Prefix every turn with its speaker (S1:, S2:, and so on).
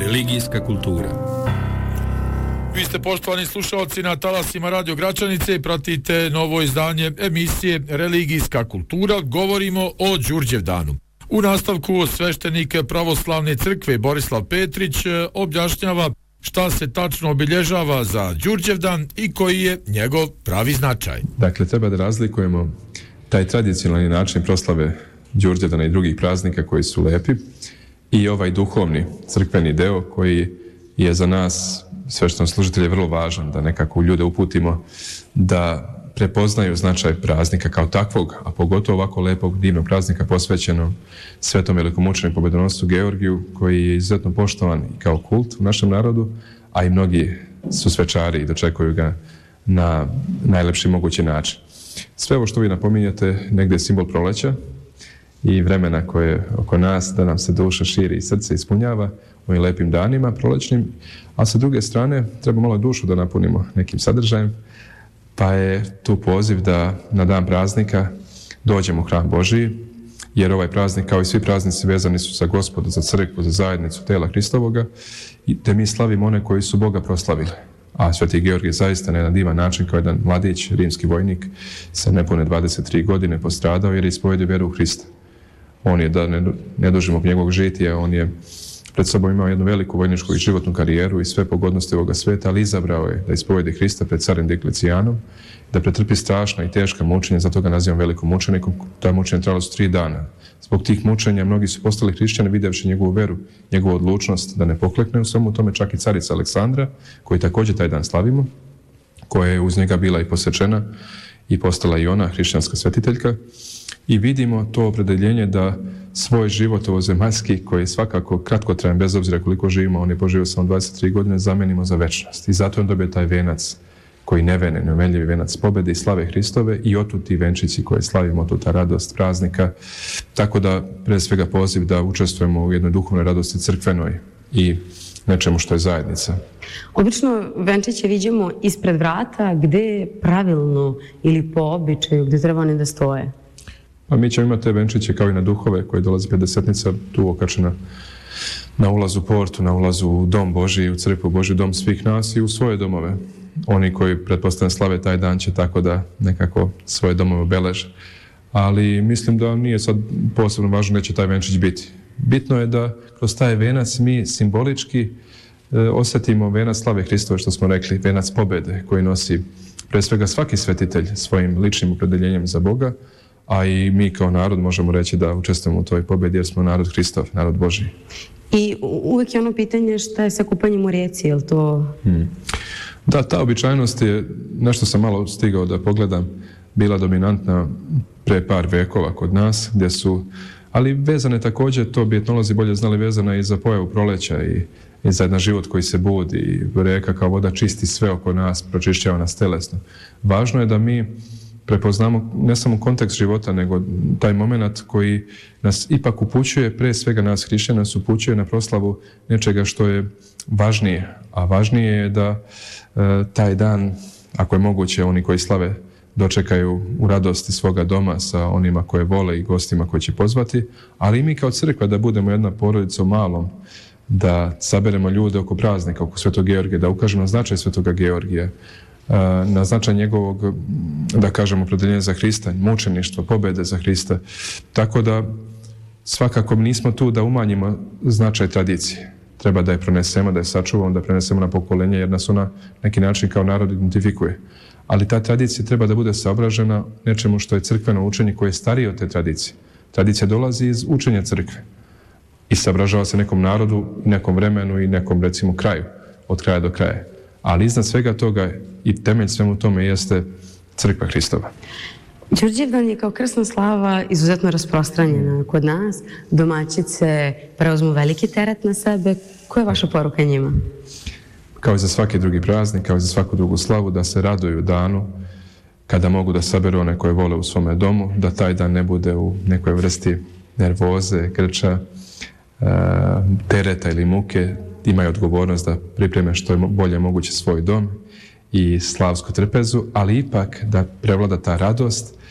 S1: Religijska kultura.
S2: Vi ste, poštovani slušalci, na talasima Radio Gračanice i pratite novo izdanje emisije Religijska kultura. Govorimo o Đurđevdanu. U nastavku sveštenik Pravoslavne crkve Borislav Petrić objašnjava šta se tačno obilježava za Đurđevdan i koji je njegov pravi značaj.
S3: Dakle, treba da razlikujemo taj tradicionalni način proslave Đurđevdana i drugih praznika koji su lepi i ovaj duhovni crkveni deo koji je za nas sveštenoslужitelje vrlo važan, da nekako ljude uputimo da prepoznaju značaj praznika kao takvog, a pogotovo ovako lepog divnog praznika posvećenom svetom velikomučeniku pobedonoscu Georgiju, koji je izuzetno poštovan i kao kult u našem narodu, a i mnogi su svečari i dočekuju ga na najlepši mogući način. Sve ovo što vi napominjete negdje je simbol proleća i vremena koje je oko nas, da nam se duša širi i srce ispunjava ovim lepim danima prolećnim, a sa druge strane treba malo dušu da napunimo nekim sadržajem, pa je tu poziv da na dan praznika dođemo u hram Božiji, jer ovaj praznik, kao i svi praznici, vezani su za Gospoda, za crkvu, za zajednicu tela Hristovoga, i te mi slavimo one koji su Boga proslavili. A Sveti Georgij zaista na jedan divan način, kao jedan mladić, rimski vojnik, sa nepune 23 godine postradao jer je ispovedio vjeru u Hrista. On je, da ne dužimo njegovog žitija, on je pred sobom imao jednu veliku vojničku i životnu karijeru i sve pogodnosti ovoga sveta, ali izabrao je da ispovedi Hrista pred carem Dioklecijanom, da pretrpi strašna i teška mučenja, zato ga nazivam velikom mučenikom. Ta mučenja trajala su 3 dana. Zbog tih mučenja mnogi su postali hrišćani vidjevši njegovu veru, njegovu odlučnost da ne poklekne u svemu tome, čak i carica Aleksandra, koji također taj dan slavimo, koja je uz njega bila i posvećena i postala i ona hrišćanska svetiteljka. I vidimo to opredeljenje da svoj život ovozemaljski, koji je svakako kratkotrajan, bez obzira koliko živimo, on je poživio samo 23 godine, zamenimo za večnost. I zato on dobije taj venac koji nevene, neumeljivi venac pobjede i slave Hristove, i otud ti venčići koje slavimo, otud ta radost praznika. Tako da, pre svega, poziv da učestvujemo u jednoj duhovnoj radosti crkvenoj i nečemu što je zajednica.
S4: Obično venčiće vidimo ispred vrata, gde pravilno ili po običaju, gde treba oni da stoje?
S3: Pa mi ćemo imati te venčiće kao i na duhove koje dolazi pedesetnica tu okačena na ulazu u portu, na ulazu u dom Božiji, u crkvu Božji, dom svih nas i u svoje domove. Oni koji pretpostavljam slave taj dan će tako da nekako svoje domove obeleže. Ali mislim da nije sad posebno važno da će taj venčić biti. Bitno je da kroz taj venac mi simbolički osjetimo venac slave Hristove, što smo rekli, venac pobjede koji nosi pre svega svaki svetitelj svojim ličnim opredeljenjem za Boga, a i mi kao narod možemo reći da učestvujemo u toj pobjedi jer smo narod Hristov, narod Božji.
S4: I uvijek je ono pitanje šta je sa kupanjem u rijeci, je li to...
S3: Da, ta običajnost je, nešto sam malo stigao da pogledam, bila dominantna pre par vekova kod nas, gdje su, ali vezane također, to bi etnolozi bolje znali, vezana i za pojavu proleća i za jedan život koji se budi, i rijeka kao voda čisti sve oko nas, pročišćava nas telesno. Važno je da mi prepoznamo ne samo kontekst života, nego taj moment koji nas ipak upućuje, pre svega nas hrišćana, nas upućuje na proslavu nečega što je važnije. A važnije je da taj dan, ako je moguće, oni koji slave dočekaju u radosti svoga doma sa onima koje vole i gostima koje će pozvati, ali i mi kao crkva da budemo jedna porodica u malom, da saberemo ljude oko praznika, oko Svetog Georgija, da ukažemo na značaj Svetoga Georgija, na značaj njegovog, da kažemo, opredeljenja za Hrista, mučeništva, pobjede za Hrista. Tako da svakako nismo tu da umanjimo značaj tradicije. Treba da je pronesemo, da je sačuvamo, da prenesemo na pokolenje, jer nas ona neki način kao narod identifikuje. Ali ta tradicija treba da bude saobražena nečemu što je crkveno učenje koje je starije od te tradicije. Tradicija dolazi iz učenja crkve i saobražava se nekom narodu, nekom vremenu i nekom, recimo, kraju, od kraja do kraja. Ali iznad svega toga i temelj svemu tome jeste crkva Hristova.
S4: Đurđevdan je kao krsna slava izuzetno rasprostranjena kod nas. Domaćice preuzmu veliki teret na sebe. Koja je vaša poruka njima?
S3: Kao i za svaki drugi praznik, kao i za svaku drugu slavu, da se raduju danu kada mogu da saberu one koje vole u svome domu, da taj dan ne bude u nekoj vrsti nervoze, grča, tereta ili muke. Imaju odgovornost da pripreme što je bolje moguće svoj dom i slavsku trpezu, ali ipak da prevlada ta radost